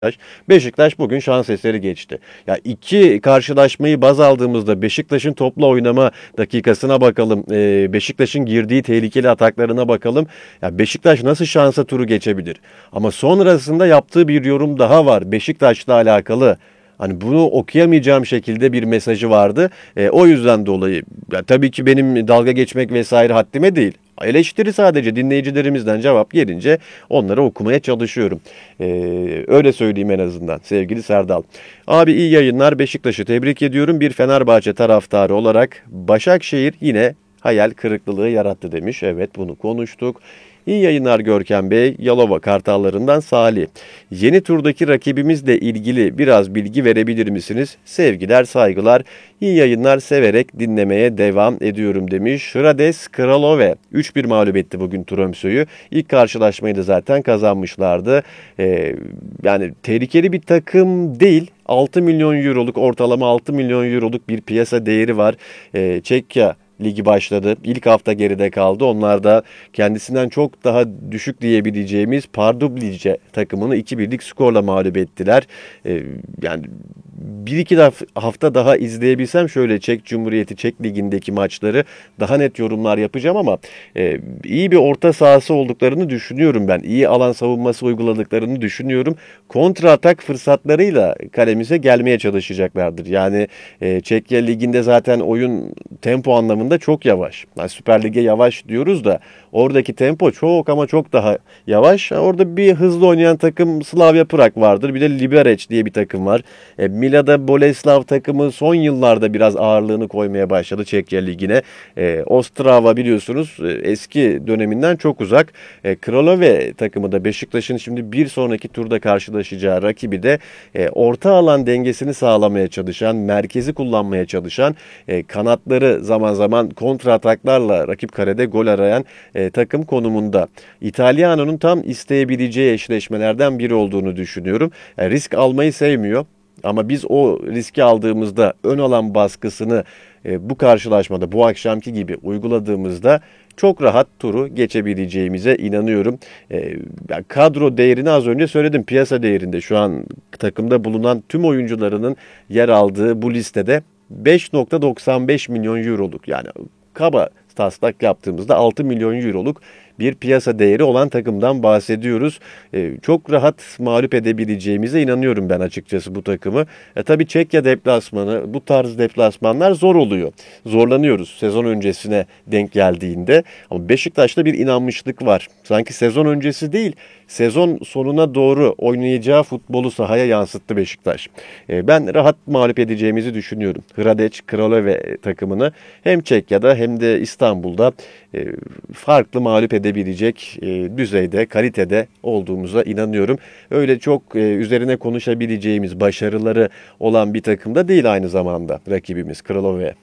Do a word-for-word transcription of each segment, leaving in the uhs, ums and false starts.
Beşiktaş bugün şans eseri geçti. Ya iki karşılaşmayı baz aldığımızda Beşiktaş'ın topla oynama dakikasına bakalım. Ee, Beşiktaş'ın girdiği tehlikeli ataklarına bakalım. Ya Beşiktaş nasıl şansa turu geçebilir? Ama sonrasında yaptığı bir yorum daha var. Beşiktaş'la alakalı. Hani bunu okuyamayacağım şekilde bir mesajı vardı. E, o yüzden dolayı ya tabii ki benim dalga geçmek vesaire haddime değil. Eleştiri sadece dinleyicilerimizden cevap gelince onları okumaya çalışıyorum. Ee, öyle söyleyeyim en azından sevgili Serdal. Abi iyi yayınlar, Beşiktaş'ı tebrik ediyorum. Bir Fenerbahçe taraftarı olarak Başakşehir yine hayal kırıklığı yarattı demiş. Evet, bunu konuştuk. İyi yayınlar Görkem Bey. Yalova Kartallarından Salih. Yeni turdaki rakibimizle ilgili biraz bilgi verebilir misiniz? Sevgiler, saygılar. İyi yayınlar, severek dinlemeye devam ediyorum demiş. Rades Kralove üç bir mağlup etti bugün Tromsø'yü. İlk karşılaşmayı da zaten kazanmışlardı. Ee, yani tehlikeli bir takım değil. altı milyon euroluk, ortalama altı milyon euroluk bir piyasa değeri var. Ee, Çekya Ligi başladı. İlk hafta geride kaldı. Onlar da kendisinden çok daha düşük diyebileceğimiz Pardubice takımını iki birlik skorla mağlup ettiler. Ee, yani bir iki hafta daha izleyebilsem şöyle Çek Cumhuriyeti, Çek Ligi'ndeki maçları daha net yorumlar yapacağım ama e, iyi bir orta sahası olduklarını düşünüyorum ben. İyi alan savunması uyguladıklarını düşünüyorum. Kontra atak fırsatlarıyla kalemize gelmeye çalışacaklardır. Yani e, Çekya Ligi'nde zaten oyun tempo anlamında çok yavaş. Yani Süper Lig'e yavaş diyoruz da oradaki tempo çok ama çok daha yavaş. Orada bir hızlı oynayan takım Slavia Prag vardır. Bir de Liberec diye bir takım var. E, Milada Boleslav takımı son yıllarda biraz ağırlığını koymaya başladı Çekya Ligi'ne. E, Ostrava biliyorsunuz e, eski döneminden çok uzak. E, Kralove takımı da Beşiktaş'ın şimdi bir sonraki turda karşılaşacağı rakibi de e, orta alan dengesini sağlamaya çalışan, merkezi kullanmaya çalışan, e, kanatları zaman zaman kontra ataklarla rakip karede gol arayan e, takım konumunda. İtalyano'nun tam isteyebileceği eşleşmelerden biri olduğunu düşünüyorum. E, risk almayı sevmiyor. Ama biz o riski aldığımızda ön alan baskısını e, bu karşılaşmada bu akşamki gibi uyguladığımızda çok rahat turu geçebileceğimize inanıyorum. E, kadro değerini az önce söyledim. Piyasa değerinde şu an takımda bulunan tüm oyuncularının yer aldığı bu listede beş nokta doksan beş milyon euroluk, yani kaba taslak yaptığımızda altı milyon euroluk bir piyasa değeri olan takımdan bahsediyoruz. Ee, çok rahat mağlup edebileceğimize inanıyorum ben açıkçası bu takımı. E, tabii Çekya deplasmanı, bu tarz deplasmanlar zor oluyor. Zorlanıyoruz sezon öncesine denk geldiğinde. Ama Beşiktaş'ta bir inanmışlık var. Sanki sezon öncesi değil, sezon sonuna doğru oynayacağı futbolu sahaya yansıttı Beşiktaş. E, ben rahat mağlup edeceğimizi düşünüyorum. Hradec Kralove takımını hem Çekya'da hem de İstanbul'da e, farklı mağlup edebilecek e, düzeyde, kalitede olduğumuza inanıyorum. Öyle çok e, üzerine konuşabileceğimiz başarıları olan bir takımda değil aynı zamanda rakibimiz Kralove.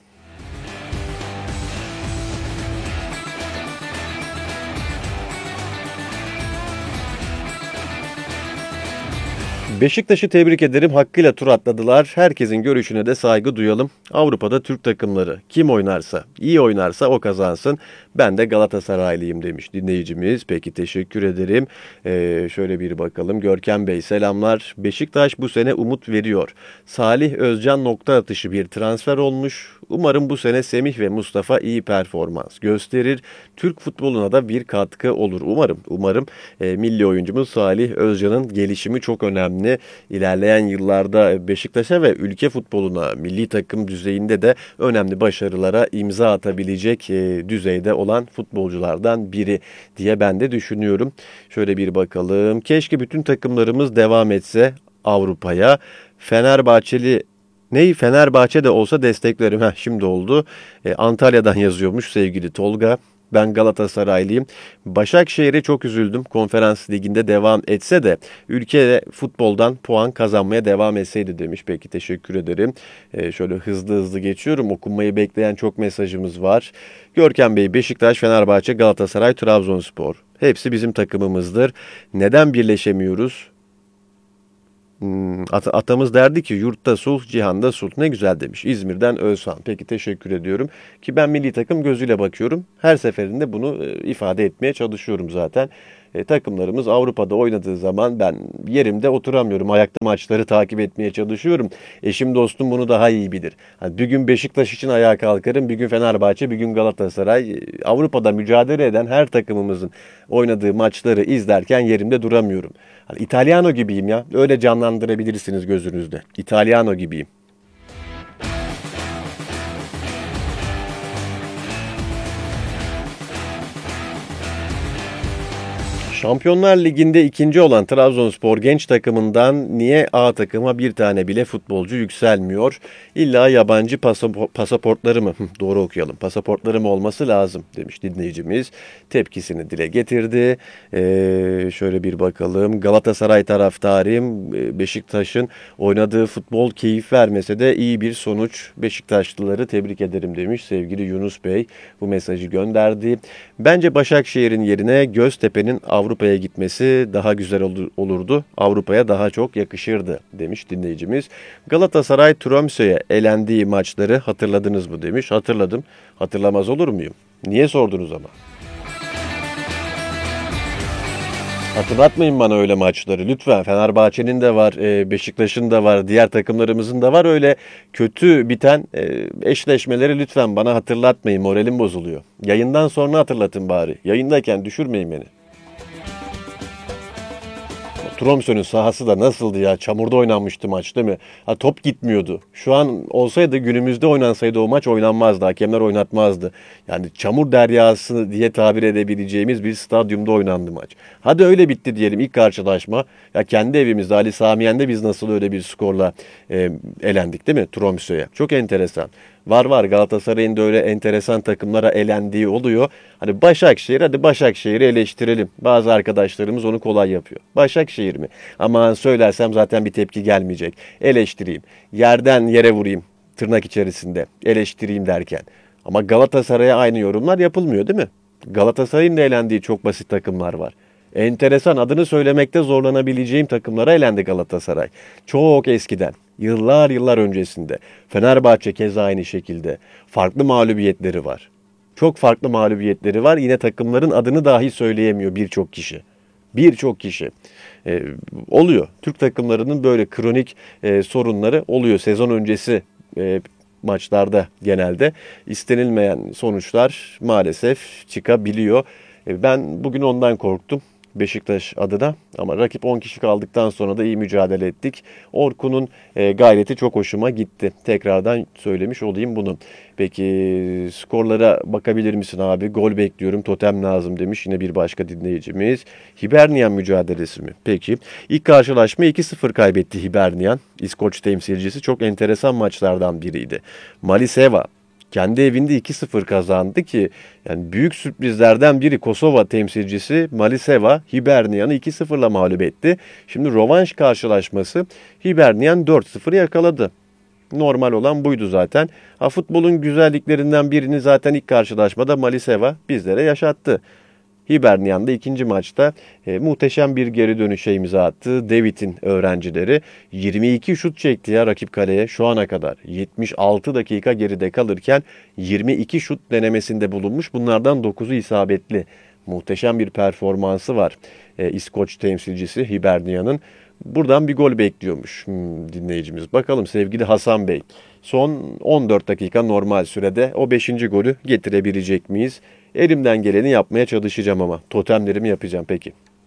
Beşiktaş'ı tebrik ederim. Hakkıyla tur atladılar. Herkesin görüşüne de saygı duyalım. Avrupa'da Türk takımları kim oynarsa, iyi oynarsa o kazansın. Ben de Galatasaraylıyım demiş dinleyicimiz. Peki, teşekkür ederim. Ee, şöyle bir bakalım. Görkem Bey selamlar. Beşiktaş bu sene umut veriyor. Salih Özcan nokta atışı bir transfer olmuş. Umarım bu sene Semih ve Mustafa iyi performans gösterir. Türk futboluna da bir katkı olur. Umarım, umarım e, milli oyuncumuz Salih Özcan'ın gelişimi çok önemli. İlerleyen yıllarda Beşiktaş'a ve ülke futboluna, milli takım düzeyinde de önemli başarılara imza atabilecek e, düzeyde olan futbolculardan biri diye ben de düşünüyorum. Şöyle bir bakalım. Keşke bütün takımlarımız devam etse Avrupa'ya. Fenerbahçeli Ney Fenerbahçe de olsa desteklerim. Heh, şimdi oldu. E, Antalya'dan yazıyormuş sevgili Tolga. Ben Galatasaraylıyım. Başakşehir'e çok üzüldüm. Konferans liginde devam etse de ülke futboldan puan kazanmaya devam etseydi demiş. Peki, teşekkür ederim. Ee, şöyle hızlı hızlı geçiyorum. Okunmayı bekleyen çok mesajımız var. Görkem Bey, Beşiktaş, Fenerbahçe, Galatasaray, Trabzonspor. Hepsi bizim takımımızdır. Neden birleşemiyoruz? Hmm, at- atamız derdi ki yurtta sulh, cihanda sulh. Ne güzel demiş. İzmir'den Özhan. Peki, teşekkür ediyorum. Ki ben milli takım gözüyle bakıyorum. Her seferinde bunu e, ifade etmeye çalışıyorum zaten. E, takımlarımız Avrupa'da oynadığı zaman ben yerimde oturamıyorum. Ayakta maçları takip etmeye çalışıyorum. Eşim dostum bunu daha iyi bilir. Hani bir gün Beşiktaş için ayağa kalkarım, bir gün Fenerbahçe, bir gün Galatasaray. E, Avrupa'da mücadele eden her takımımızın oynadığı maçları izlerken yerimde duramıyorum. Hani İtalyano gibiyim ya. Öyle canlandırabilirsiniz gözünüzde. İtalyano gibiyim. Şampiyonlar Ligi'nde ikinci olan Trabzonspor genç takımından niye A takıma bir tane bile futbolcu yükselmiyor? İlla yabancı pasapo- pasaportları mı? Doğru okuyalım. Pasaportları mı olması lazım demiş dinleyicimiz. Tepkisini dile getirdi. Ee, şöyle bir bakalım. Galatasaray taraftarıyım. Ee, Beşiktaş'ın oynadığı futbol keyif vermese de iyi bir sonuç. Beşiktaşlıları tebrik ederim demiş sevgili Yunus Bey. Bu mesajı gönderdi. Bence Başakşehir'in yerine Göztepe'nin Avrupa'ya gitmesi daha güzel olurdu. Avrupa'ya daha çok yakışırdı demiş dinleyicimiz. Galatasaray Tromsø'ye elendiği maçları hatırladınız mı demiş. Hatırladım. Hatırlamaz olur muyum? Niye sordunuz ama? Hatırlatmayın bana öyle maçları lütfen. Fenerbahçe'nin de var, e, Beşiktaş'ın da var, diğer takımlarımızın da var. Öyle kötü biten e, eşleşmeleri lütfen bana hatırlatmayın. Moralim bozuluyor. Yayından sonra hatırlatın bari. Yayındayken düşürmeyin beni. Tromsø'nün sahası da nasıldı ya? Çamurda oynanmıştı maç değil mi? Ha, top gitmiyordu. Şu an olsaydı günümüzde oynansaydı o maç oynanmazdı. Hakemler oynatmazdı. Yani çamur deryası diye tabir edebileceğimiz bir stadyumda oynandı maç. Hadi öyle bitti diyelim ilk karşılaşma. Ya kendi evimizde Ali Sami Yen'de biz nasıl öyle bir skorla e, elendik değil mi Tromsø'ye? Çok enteresan. Var var Galatasaray'ın da öyle enteresan takımlara elendiği oluyor. Hani Başakşehir, hadi Başakşehir'i eleştirelim. Bazı arkadaşlarımız onu kolay yapıyor. Başakşehir mi? Aman söylersem zaten bir tepki gelmeyecek. Eleştireyim. Yerden yere vurayım tırnak içerisinde. Eleştireyim derken. Ama Galatasaray'a aynı yorumlar yapılmıyor değil mi? Galatasaray'ın da elendiği çok basit takımlar var. Enteresan adını söylemekte zorlanabileceğim takımlara elendi Galatasaray. Çok eskiden. Yıllar yıllar öncesinde. Fenerbahçe keza aynı şekilde. Farklı mağlubiyetleri var. Çok farklı mağlubiyetleri var. Yine takımların adını dahi söyleyemiyor birçok kişi. Birçok kişi. Ee, oluyor. Türk takımlarının böyle kronik e, sorunları oluyor. Sezon öncesi e, maçlarda genelde istenilmeyen sonuçlar maalesef çıkabiliyor. E, ben bugün ondan korktum. Beşiktaş adına ama rakip on kişi kaldıktan sonra da iyi mücadele ettik. Orkun'un e, gayreti çok hoşuma gitti. Tekrardan söylemiş olayım bunu. Peki skorlara bakabilir misin abi? Gol bekliyorum, totem lazım demiş yine bir başka dinleyicimiz. Hibernian mücadelesi mi? Peki. İlk karşılaşma iki sıfır kaybetti Hibernian. İskoç temsilcisi çok enteresan maçlardan biriydi. Maliseva kendi evinde iki sıfır kazandı ki yani büyük sürprizlerden biri Kosova temsilcisi Maliseva Hibernian'ı iki sıfırla mağlup etti. Şimdi rövanş karşılaşması Hibernian dört sıfır yakaladı. Normal olan buydu zaten. Ha, futbolun güzelliklerinden birini zaten ilk karşılaşmada Maliseva bizlere yaşattı. Hibernian da ikinci maçta e, muhteşem bir geri dönüşe imza attı. David'in öğrencileri yirmi iki şut çekti ya rakip kaleye şu ana kadar. yetmiş altı dakika geride kalırken yirmi iki şut denemesinde bulunmuş. Bunlardan dokuzu isabetli. Muhteşem bir performansı var e, İskoç temsilcisi Hibernian'ın. Buradan bir gol bekliyormuş hmm, dinleyicimiz. Bakalım sevgili Hasan Bey. Son on dört dakika normal sürede o beşinci golü getirebilecek miyiz? Elimden geleni yapmaya çalışacağım ama totemlerimi yapacağım peki.